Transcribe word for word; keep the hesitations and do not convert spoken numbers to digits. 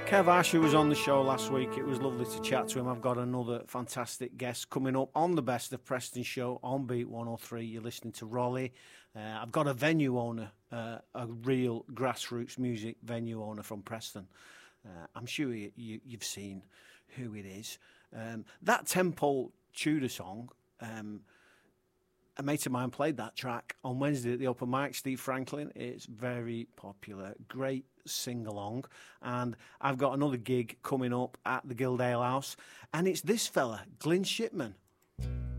Kev Asher was on the show last week. It was lovely to chat to him. I've got another fantastic guest coming up on the Best of Preston show on Beat one oh three. You're listening to Rolly. Uh, I've got a venue owner, uh, a real grassroots music venue owner from Preston. Uh, I'm sure you, you, you've seen who it is. Um, that Temple Tudor song, um, a mate of mine played that track on Wednesday at the open mic, Steve Franklin. It's very popular, great sing-along. And I've got another gig coming up at the Guild Ale House, and it's this fella, Glyn Shipman.